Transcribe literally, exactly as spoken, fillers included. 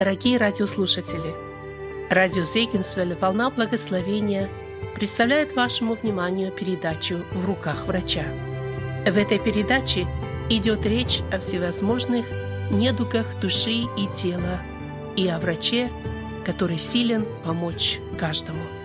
Дорогие радиослушатели, радио Зегенсвелле «Волна благословения» представляет вашему вниманию передачу «В руках врача». В этой передаче идет речь о всевозможных недугах души и тела и о враче, который силен помочь каждому.